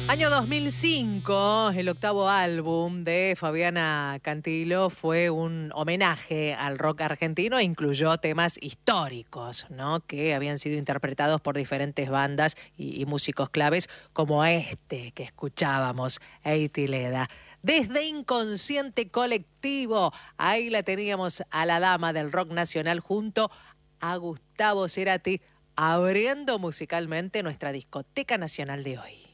Año 2005, el octavo álbum de Fabiana Cantilo fue un homenaje al rock argentino e incluyó temas históricos, ¿no?, que habían sido interpretados por diferentes bandas y músicos claves, como este que escuchábamos, Eiti Leda. Desde Inconsciente Colectivo, ahí la teníamos a la dama del rock nacional junto a Gustavo Cerati, abriendo musicalmente nuestra discoteca nacional de hoy.